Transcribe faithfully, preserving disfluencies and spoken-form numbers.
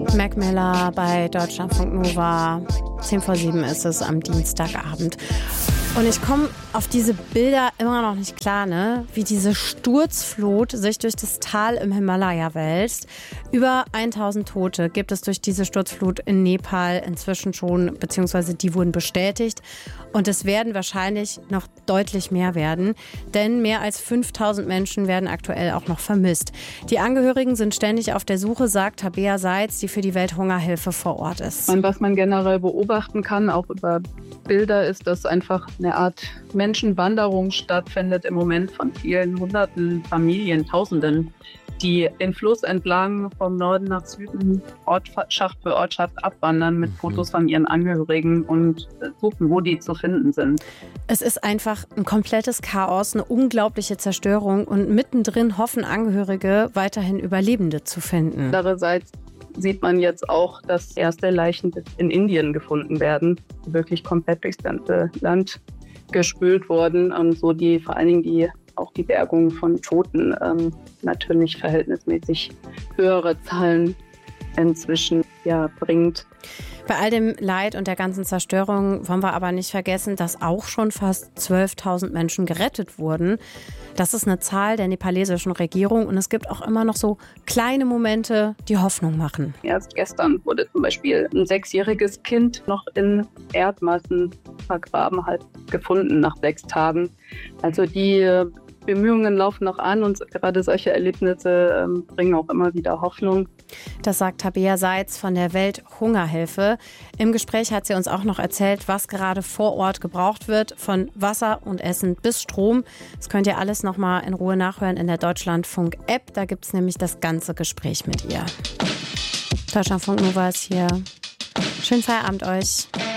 Mac Miller bei Deutschlandfunk Nova. zehn vor sieben ist es am Dienstagabend. Und ich komme auf diese Bilder immer noch nicht klar, ne? Wie diese Sturzflut sich durch das Tal im Himalaya wälzt. Über tausend Tote gibt es durch diese Sturzflut in Nepal inzwischen schon, beziehungsweise die wurden bestätigt. Und es werden wahrscheinlich noch deutlich mehr werden, denn mehr als fünftausend Menschen werden aktuell auch noch vermisst. Die Angehörigen sind ständig auf der Suche, sagt Tabea Seitz, die für die Welthungerhilfe vor Ort ist. Und was man generell beobachten kann, auch über Bilder, ist, dass einfach eine Art Menschenwanderung stattfindet im Moment von vielen hunderten Familien, Tausenden, die den Fluss entlang vom Norden nach Süden Ortschaft für Ortschaft abwandern mit Fotos von ihren Angehörigen und suchen, wo die zu finden sind. Es ist einfach ein komplettes Chaos, eine unglaubliche Zerstörung und mittendrin hoffen Angehörige, weiterhin Überlebende zu finden. Andererseits sieht man jetzt auch, dass erste Leichen in Indien gefunden werden, die wirklich komplett durchs ganze Land gespült wurden und so die vor allen Dingen die auch die Bergung von Toten ähm, natürlich verhältnismäßig höhere Zahlen inzwischen ja, bringt. Bei all dem Leid und der ganzen Zerstörung wollen wir aber nicht vergessen, dass auch schon fast zwölftausend Menschen gerettet wurden. Das ist eine Zahl der nepalesischen Regierung und es gibt auch immer noch so kleine Momente, die Hoffnung machen. Erst gestern wurde zum Beispiel ein sechsjähriges Kind noch in Erdmassen vergraben, halt gefunden nach sechs Tagen. Also die Bemühungen laufen noch an und gerade solche Erlebnisse ähm, bringen auch immer wieder Hoffnung. Das sagt Tabea Seitz von der Welthungerhilfe. Im Gespräch hat sie uns auch noch erzählt, was gerade vor Ort gebraucht wird, von Wasser und Essen bis Strom. Das könnt ihr alles noch mal in Ruhe nachhören in der Deutschlandfunk-App. Da gibt es nämlich das ganze Gespräch mit ihr. Deutschlandfunk Nova ist hier. Schönen Feierabend euch.